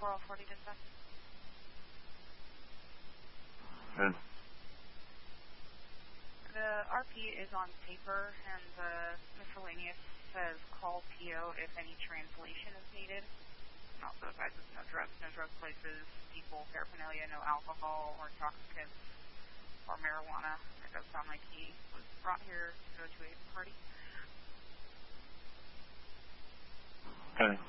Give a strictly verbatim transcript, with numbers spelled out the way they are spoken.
Laurel forty dispatch. Good. The R P is on paper, and the miscellaneous says call P O if any translation is needed. And also advises no drugs, no drug places, people, paraphernalia, no alcohol or intoxicants or marijuana. It does sound like he was brought here to go to a party. Okay.